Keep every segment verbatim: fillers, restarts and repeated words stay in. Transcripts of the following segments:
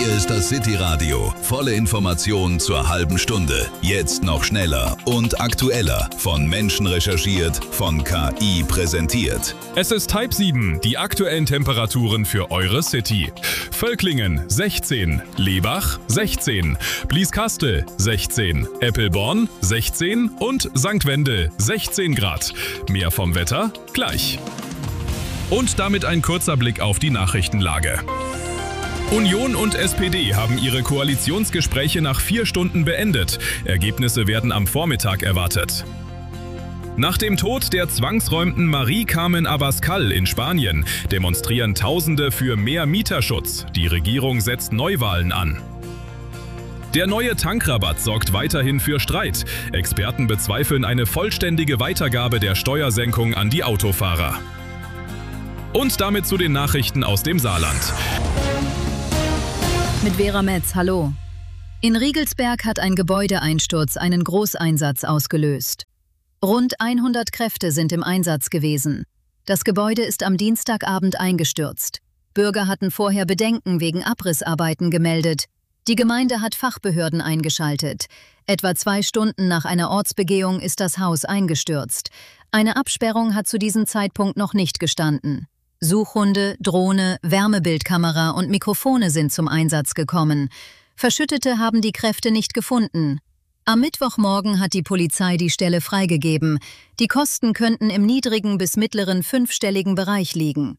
Hier ist das City Radio. Volle Informationen zur halben Stunde. Jetzt noch schneller und aktueller. Von Menschen recherchiert, von K I präsentiert. Es ist halb sieben. Die aktuellen Temperaturen für eure City. Völklingen sechzehn, Lebach sechzehn, Blieskastel sechzehn, Eppelborn sechzehn und Sankt Wendel sechzehn Grad. Mehr vom Wetter gleich. Und damit ein kurzer Blick auf die Nachrichtenlage. Union und S P D haben ihre Koalitionsgespräche nach vier Stunden beendet. Ergebnisse werden am Vormittag erwartet. Nach dem Tod der zwangsräumten Marie Carmen Abascal in Spanien demonstrieren Tausende für mehr Mieterschutz. Die Regierung setzt Neuwahlen an. Der neue Tankrabatt sorgt weiterhin für Streit. Experten bezweifeln eine vollständige Weitergabe der Steuersenkung an die Autofahrer. Und damit zu den Nachrichten aus dem Saarland. Mit Vera Metz, hallo. In Riegelsberg hat ein Gebäudeeinsturz einen Großeinsatz ausgelöst. Rund hundert Kräfte sind im Einsatz gewesen. Das Gebäude ist am Dienstagabend eingestürzt. Bürger hatten vorher Bedenken wegen Abrissarbeiten gemeldet. Die Gemeinde hat Fachbehörden eingeschaltet. Etwa zwei Stunden nach einer Ortsbegehung ist das Haus eingestürzt. Eine Absperrung hat zu diesem Zeitpunkt noch nicht gestanden. Suchhunde, Drohne, Wärmebildkamera und Mikrofone sind zum Einsatz gekommen. Verschüttete haben die Kräfte nicht gefunden. Am Mittwochmorgen hat die Polizei die Stelle freigegeben. Die Kosten könnten im niedrigen bis mittleren fünfstelligen Bereich liegen.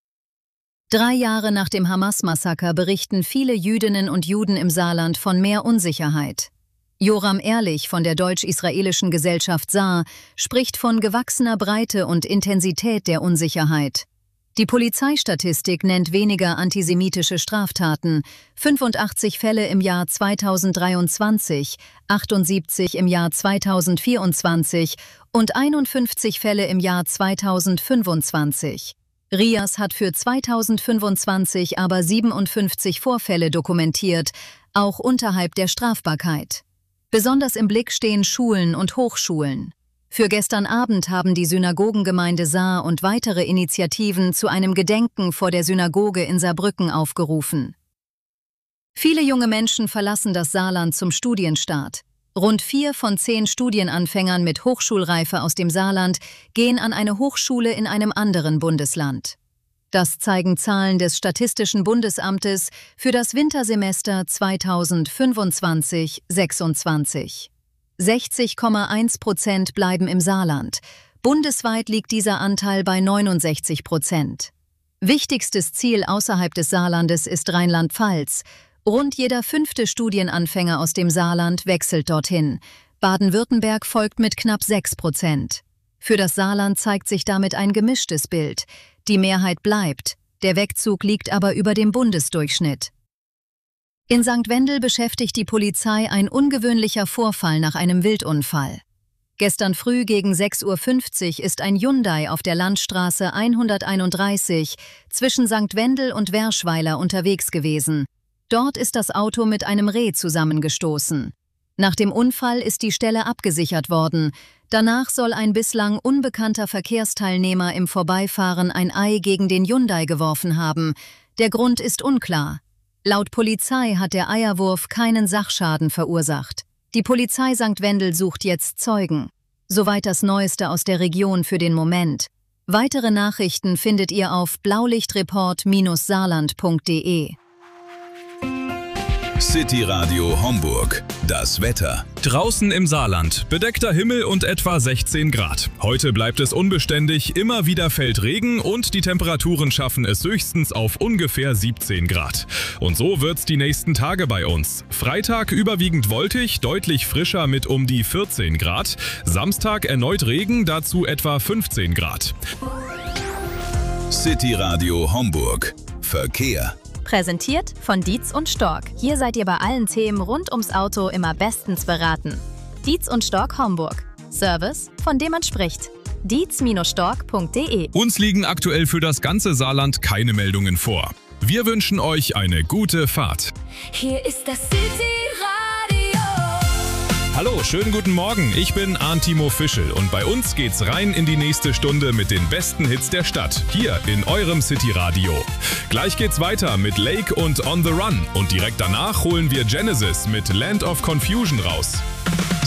Drei Jahre nach dem Hamas-Massaker berichten viele Jüdinnen und Juden im Saarland von mehr Unsicherheit. Joram Ehrlich von der deutsch-israelischen Gesellschaft Saar spricht von gewachsener Breite und Intensität der Unsicherheit. Die Polizeistatistik nennt weniger antisemitische Straftaten, fünfundachtzig Fälle im Jahr zweitausenddreiundzwanzig, achtundsiebzig im Jahr zweitausendvierundzwanzig und einundfünfzig Fälle im Jahr zweitausendfünfundzwanzig. RIAS hat für zweitausendfünfundzwanzig aber siebenundfünfzig Vorfälle dokumentiert, auch unterhalb der Strafbarkeit. Besonders im Blick stehen Schulen und Hochschulen. Für gestern Abend haben die Synagogengemeinde Saar und weitere Initiativen zu einem Gedenken vor der Synagoge in Saarbrücken aufgerufen. Viele junge Menschen verlassen das Saarland zum Studienstart. Rund vier von zehn Studienanfängern mit Hochschulreife aus dem Saarland gehen an eine Hochschule in einem anderen Bundesland. Das zeigen Zahlen des Statistischen Bundesamtes für das Wintersemester zweitausendfünfundzwanzig sechsundzwanzig. sechzig Komma eins Prozent bleiben im Saarland. Bundesweit liegt dieser Anteil bei neunundsechzig Prozent. Wichtigstes Ziel außerhalb des Saarlandes ist Rheinland-Pfalz. Rund jeder fünfte Studienanfänger aus dem Saarland wechselt dorthin. Baden-Württemberg folgt mit knapp sechs Prozent. Für das Saarland zeigt sich damit ein gemischtes Bild. Die Mehrheit bleibt, der Wegzug liegt aber über dem Bundesdurchschnitt. In Sankt Wendel beschäftigt die Polizei ein ungewöhnlicher Vorfall nach einem Wildunfall. Gestern früh gegen sechs Uhr fünfzig ist ein Hyundai auf der Landstraße hunderteinunddreißig zwischen Sankt Wendel und Werschweiler unterwegs gewesen. Dort ist das Auto mit einem Reh zusammengestoßen. Nach dem Unfall ist die Stelle abgesichert worden. Danach soll ein bislang unbekannter Verkehrsteilnehmer im Vorbeifahren ein Ei gegen den Hyundai geworfen haben. Der Grund ist unklar. Laut Polizei hat der Eierwurf keinen Sachschaden verursacht. Die Polizei Sankt Wendel sucht jetzt Zeugen. Soweit das Neueste aus der Region für den Moment. Weitere Nachrichten findet ihr auf blaulichtreport Bindestrich saarland Punkt de. City Radio Homburg. Das Wetter. Draußen im Saarland. Bedeckter Himmel und etwa sechzehn Grad. Heute bleibt es unbeständig, immer wieder fällt Regen und die Temperaturen schaffen es höchstens auf ungefähr siebzehn Grad. Und so wird's die nächsten Tage bei uns. Freitag überwiegend wolkig, deutlich frischer mit um die vierzehn Grad. Samstag erneut Regen, dazu etwa fünfzehn Grad. City Radio Homburg. Verkehr. Präsentiert von Dietz und Stork. Hier seid ihr bei allen Themen rund ums Auto immer bestens beraten. Dietz und Stork Homburg. Service, von dem man spricht. dietz Bindestrich stork Punkt de. Uns liegen aktuell für das ganze Saarland keine Meldungen vor. Wir wünschen euch eine gute Fahrt. Hier ist das City Radio. Hallo, schönen guten Morgen. Ich bin Arntimo Fischel und bei uns geht's rein in die nächste Stunde mit den besten Hits der Stadt, hier in eurem City Radio. Gleich geht's weiter mit Lake und On the Run und direkt danach holen wir Genesis mit Land of Confusion raus.